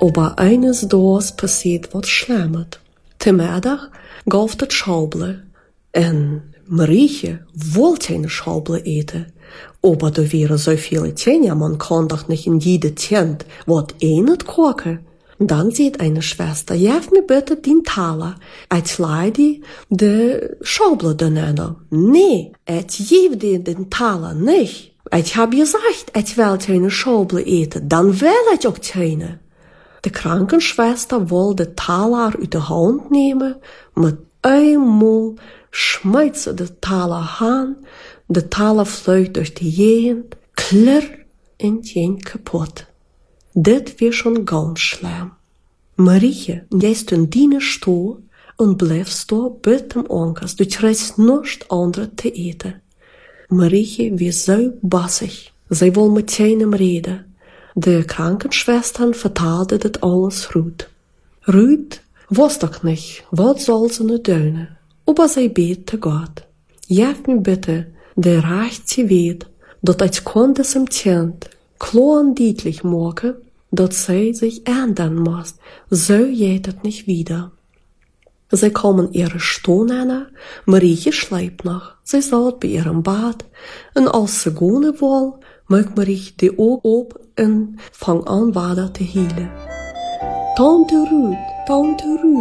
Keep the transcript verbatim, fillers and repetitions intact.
Aber eines dags passiert wat schlimmet. Te middag gaf het schauble. En Marietje wollte eine Schauble eten. Aber da wäre so viele Tjenja, man kann doch nicht in jede Tent wat enet kochen. Dann sieht eine Schwester, geef mir bitte den Taler. Ich leide de Schauble daneben. Nee, ich gebe dir den Taler nicht. Ich hab gesagt, ich will eine Schauble eten, dann will ich auch keine. De Krankenschwester wollte den Taler uit de Hand nehmen, mit einmal schmeißt sie den Taler an, der Taler fliegt durch die Gegend, klirr, en jen kaputt. Dit weer schon ganz schlimm. Marietje gehst in die Stuhl und bleibst da mit dem Onkels, du kriegst nichts anderes zu eten. Marietje wie so bassig, sie will mit keinem reden. De Krankenschwestern vertaalden dit alles Ruth. Ruth wist doch nicht, was soll sie nu doen, aber sie bet zu Gott. Geef mir bitte de rechte weet, dat ich kon diesem Kind klar und deutlich machen, dass sie sich ändern muss, so geht es nicht wieder. Sie kommen ihre Stunde an, Marietje schläft noch, sie saß bei ihrem Bad, und als sie gehen will, macht Marietje die Augen op und fängt an weiter zu heulen. Tante Ruth, Tante Ruth.